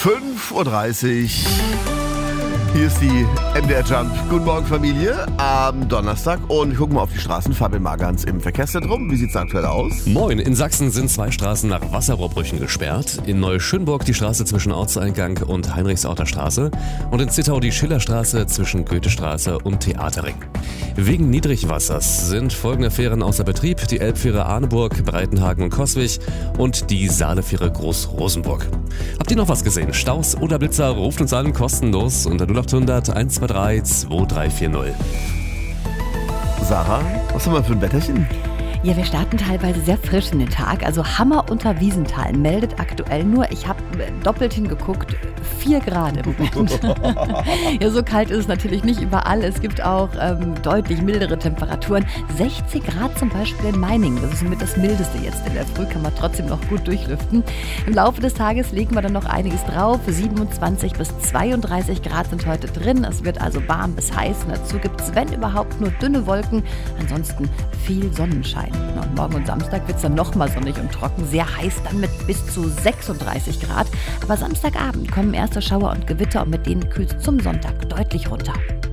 5:30 Uhr. Hier ist die MDR Jump. Guten Morgen, Familie. Am Donnerstag. Und wir gucken mal auf die Straßen. Fabian Margans im Verkehrszentrum. Wie sieht es aktuell aus? Moin. In Sachsen sind 2 Straßen nach Wasserrohrbrüchen gesperrt. In Neuschönburg die Straße zwischen Ortseingang und Heinrichsauter Straße. Und in Zittau die Schillerstraße zwischen Goethestraße und Theaterring. Wegen Niedrigwassers sind folgende Fähren außer Betrieb. Die Elbfähre Arneburg, Breitenhagen und Coswig und die Saalefähre Groß-Rosenburg. Habt ihr noch was gesehen? Staus oder Blitzer? Ruft uns an, kostenlos unter 0800 123 2340. Sarah, was haben wir für ein Wetterchen? Ja, wir starten teilweise sehr frisch in den Tag. Also Hammer unter Wiesenthal meldet aktuell nur, ich habe doppelt hingeguckt, 4 Grad im Moment. Ja, so kalt ist es natürlich nicht überall. Es gibt auch deutlich mildere Temperaturen. 60 Grad zum Beispiel in Meiningen. Das ist somit das Mildeste jetzt. In der Früh kann man trotzdem noch gut durchlüften. Im Laufe des Tages legen wir dann noch einiges drauf. 27 bis 32 Grad sind heute drin. Es wird also warm bis heiß. Und dazu gibt es, wenn überhaupt, nur dünne Wolken. Ansonsten viel Sonnenschein. Und morgen und Samstag wird es dann nochmal sonnig und trocken. Sehr heiß dann mit bis zu 36 Grad. Aber Samstagabend kommen erste Schauer und Gewitter und mit denen kühlt es zum Sonntag deutlich runter.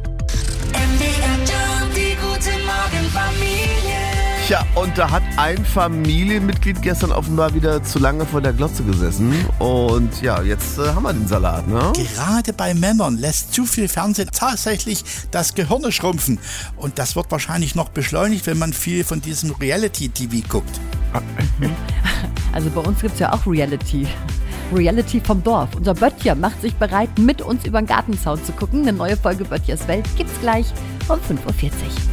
Die gute Morgenfamilie. Tja, und da hat ein Familienmitglied gestern offenbar wieder zu lange vor der Glotze gesessen. Und ja, jetzt haben wir den Salat, ne? Gerade bei Männern lässt zu viel Fernsehen tatsächlich das Gehirn schrumpfen. Und das wird wahrscheinlich noch beschleunigt, wenn man viel von diesem Reality-TV guckt. Also bei uns gibt es ja auch Reality vom Dorf. Unser Böttcher macht sich bereit, mit uns über den Gartenzaun zu gucken. Eine neue Folge Böttchers Welt gibt's gleich um 5:40 Uhr.